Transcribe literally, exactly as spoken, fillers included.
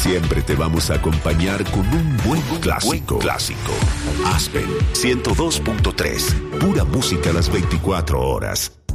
siempre te vamos a acompañar con un buen clásico. Buen clásico. Aspen ciento dos punto tres. Pura música las veinticuatro horas.